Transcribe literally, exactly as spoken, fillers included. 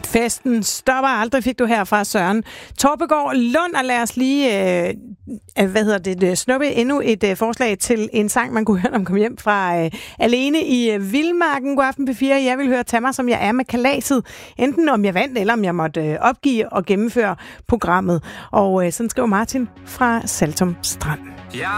Festen stopper aldrig, fik du her fra Søren Torpegaard Lund, og lad os lige øh, hvad hedder det, snuppe endnu et øh, forslag til en sang, man kunne høre, når man kom hjem fra øh, Alene i øh, Vildmarken. God aften P fire. Jeg vil høre Tag mig, som jeg er med kalaset. Enten om jeg vandt, eller om jeg måtte øh, opgive og gennemføre programmet. Og øh, sådan skriver Martin fra Saltum Strand. Jeg